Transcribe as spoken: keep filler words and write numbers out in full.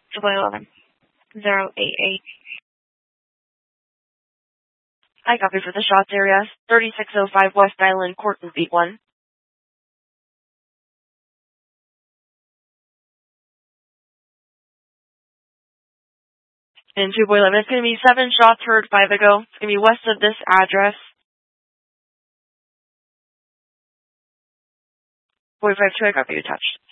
two point eleven. zero eight eight. I copy for the shots area. thirty-six oh five West Island, Court and Beat one. In two point eleven, it's going to be seven shots heard, five ago. It's going to be west of this address. four five two, I copy you touched.